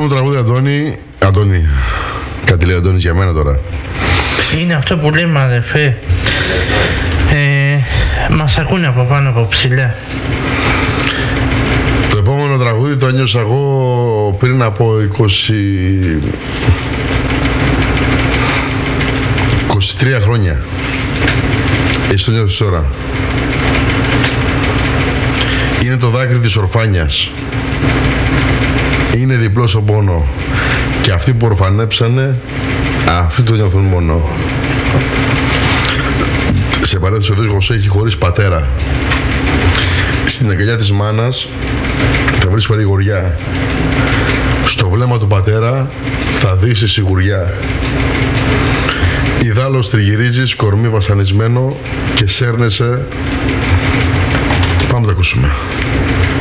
επόμενο τραγούδι, Αντώνη. Κάτι λέει ο Αντώνης για μένα τώρα. Είναι αυτό που λέμε, αδερφέ. Μας ακούνε από πάνω από ψηλά. Το επόμενο τραγούδι το ένιωσα εγώ πριν από 23 χρόνια. Εσύ το νιώθεις τώρα. Είναι το δάκρυ της ορφάνιας. Είναι διπλός ο πόνο. Και αυτοί που ορφανέψανε, αυτοί το νιώθουν μόνο. Σε παρένθεση, ο δίσκος έχει χωρίς πατέρα. Στην αγκαλιά της μάνας θα βρεις παρηγοριά. Στο βλέμμα του πατέρα θα δεις σιγουριά. Ιδάλλως τριγυρίζεις κορμί βασανισμένο και σέρνεσαι. Πάμε να τα ακούσουμε.